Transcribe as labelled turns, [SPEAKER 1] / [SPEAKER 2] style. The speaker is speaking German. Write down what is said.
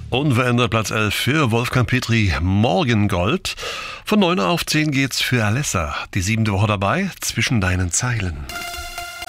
[SPEAKER 1] Unverändert Platz 11 für Wolfgang Petri, Morgengold. Von 9 auf 10 geht's für Alessa. Die 7. Woche dabei, zwischen deinen Zeilen.